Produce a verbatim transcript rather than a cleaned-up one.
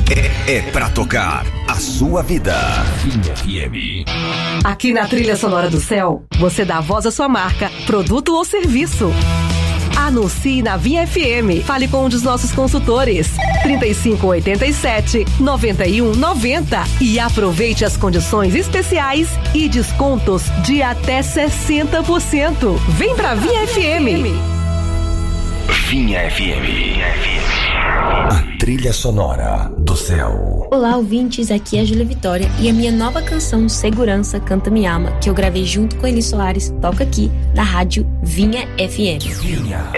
É, é pra tocar a sua vida. Vinha F M. Aqui na Trilha Sonora do Céu, você dá voz à sua marca, produto ou serviço. Anuncie na Vinha F M. Fale com um dos nossos consultores. trinta e cinco, oitenta e sete, noventa e um, noventa. E aproveite as condições especiais e descontos de até sessenta por cento. Vem pra Vinha F M. Vinha F M. A trilha sonora do céu. Olá, ouvintes, aqui é a Júlia Vitória e a minha nova canção Segurança Canta Me Ama, que eu gravei junto com Eli Soares, toca aqui na rádio Vinha F M. Vinha